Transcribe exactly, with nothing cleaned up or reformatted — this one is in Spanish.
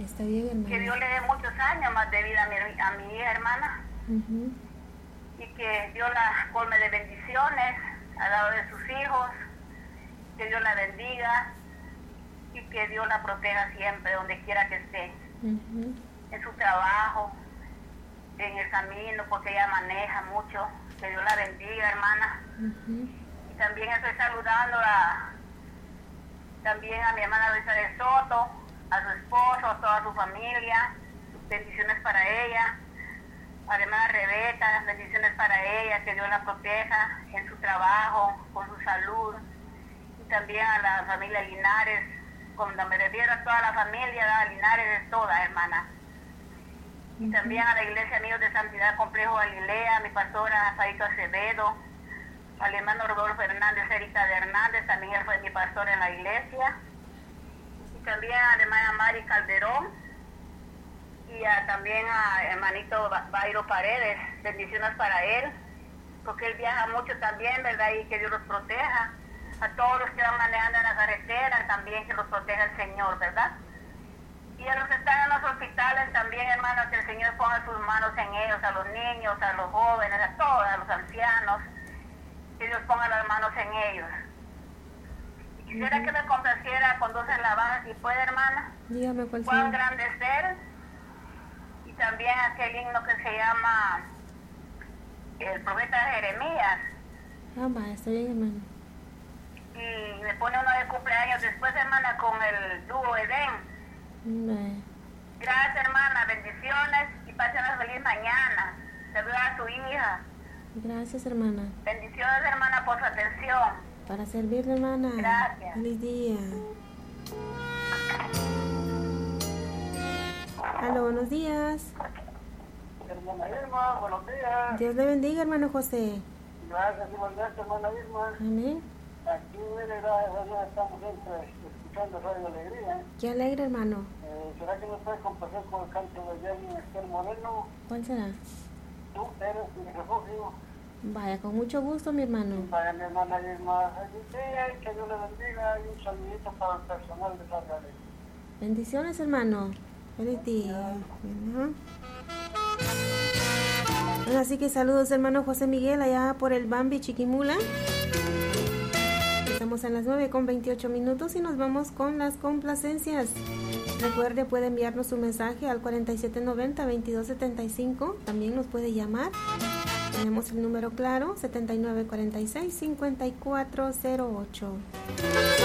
Está bien, hermana. Que Dios le dé muchos años más de vida a mi, a mi hija, hermana. Uh-huh. Y que Dios la colme de bendiciones al lado de sus hijos. Que Dios la bendiga. Y que Dios la proteja siempre, donde quiera que esté. Uh-huh. En su trabajo, en el camino, porque ella maneja mucho. Que Dios la bendiga, hermana. Uh-huh. Y también estoy saludando a, también a mi hermana Luisa de Soto, a su esposo, a toda su familia. Bendiciones para ella. A la hermana Rebeca, bendiciones para ella, que Dios la proteja en su trabajo, con su salud. Y también a la familia Linares, cuando me refiero a toda la familia, la Linares es toda, hermana. Y también a la Iglesia Amigos de Santidad Complejo Galilea, a mi pastora Faito Acevedo, al hermano Rodolfo Hernández, Erika de Hernández, también él fue mi pastor en la iglesia. Y también a la hermana Mari Calderón, y a, también a hermanito Bairo Paredes, bendiciones para él, porque él viaja mucho también, ¿verdad? Y que Dios los proteja. A todos los que van manejando en la carretera, también que los proteja el Señor, ¿verdad? Y a los que están en los hospitales también, hermanos, que el Señor ponga sus manos en ellos, a los niños, a los jóvenes, a todos, a los ancianos, que Dios ponga las manos en ellos. Y quisiera uh-huh. que me complaciera con dos alabanzas, si puede, hermana. Dígame cuál sea. Cuán grande es Él. Y también aquel himno que se llama el profeta Jeremías. Ah, va, está bien, hermana. Y me pone uno de cumpleaños después, hermana, con el dúo Edén. Bye. Gracias, hermana, bendiciones y pasen una feliz mañana. Saluda a su hija. Gracias, hermana. Bendiciones, hermana, por su atención. Para servirle, hermana. Gracias. Feliz día. Aló, buenos días. Hermana Irma, buenos días. Dios le bendiga, hermano José. Gracias, igualmente, hermana Irma. Amén. Aquí, mire, gracias a Dios, estamos siempre escuchando Radio Alegría. Qué alegre, hermano. Eh, ¿Será que nos puede complacer con el canto de Jenny Esther Moreno? ¿Cuál será? Tú eres mi refugio. Vaya, con mucho gusto, mi hermano. Vaya, mi hermana Irma, feliz día y que Dios le bendiga y un saludito para el personal de Radio Alegría. Bendiciones, hermano. Feliz día. Bueno. Bueno, así que saludos, hermano José Miguel, allá por el Bambi Chiquimula. Estamos en las nueve con veintiocho minutos y nos vamos con las complacencias. Recuerde, puede enviarnos su mensaje al cuarenta y siete noventa, veintidós setenta y cinco. También nos puede llamar. Tenemos el número claro, setenta y nueve cuarenta y seis, cincuenta y cuatro cero ocho.